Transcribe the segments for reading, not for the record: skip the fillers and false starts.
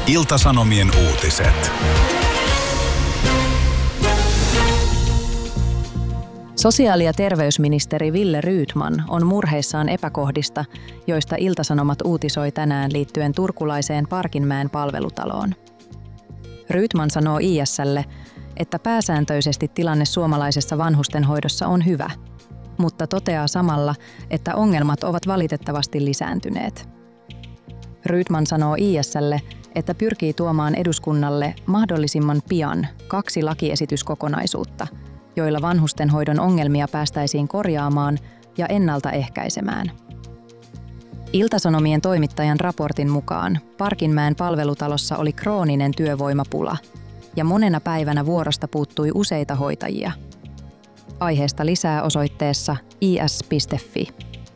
Ilta-Sanomien uutiset. Sosiaali- ja terveysministeri Wille Rydman on murheissaan epäkohdista, joista Ilta-Sanomat uutisoi tänään liittyen turkulaiseen Parkinmäen palvelutaloon. Rydman sanoo IS:lle, että pääsääntöisesti tilanne suomalaisessa vanhustenhoidossa on hyvä, mutta toteaa samalla, että ongelmat ovat valitettavasti lisääntyneet. Rydman sanoo IS:lle, että pyrkii tuomaan eduskunnalle mahdollisimman pian 2 lakiesityskokonaisuutta, joilla vanhustenhoidon ongelmia päästäisiin korjaamaan ja ennaltaehkäisemään. Ilta-Sanomien toimittajan raportin mukaan Parkinmäen palvelutalossa oli krooninen työvoimapula ja monena päivänä vuorosta puuttui useita hoitajia. Aiheesta lisää osoitteessa is.fi.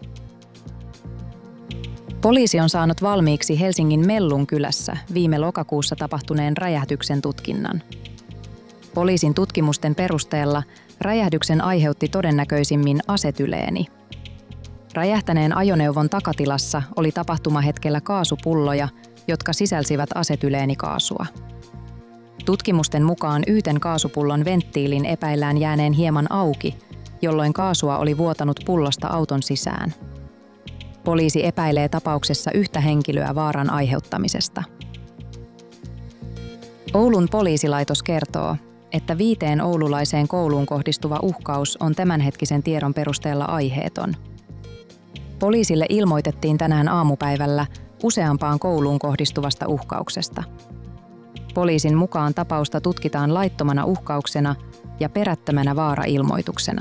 Poliisi on saanut valmiiksi Helsingin Mellunkylässä viime lokakuussa tapahtuneen räjähdyksen tutkinnan. Poliisin tutkimusten perusteella räjähdyksen aiheutti todennäköisimmin asetyleeni. Räjähtäneen ajoneuvon takatilassa oli tapahtumahetkellä kaasupulloja, jotka sisälsivät asetyleenikaasua. Tutkimusten mukaan yhden kaasupullon venttiilin epäillään jääneen hieman auki, jolloin kaasua oli vuotanut pullosta auton sisään. Poliisi epäilee tapauksessa yhtä henkilöä vaaran aiheuttamisesta. Oulun poliisilaitos kertoo, että 5 oululaiseen kouluun kohdistuva uhkaus on tämänhetkisen tiedon perusteella aiheeton. Poliisille ilmoitettiin tänään aamupäivällä useampaan kouluun kohdistuvasta uhkauksesta. Poliisin mukaan tapausta tutkitaan laittomana uhkauksena ja perättömänä vaarailmoituksena.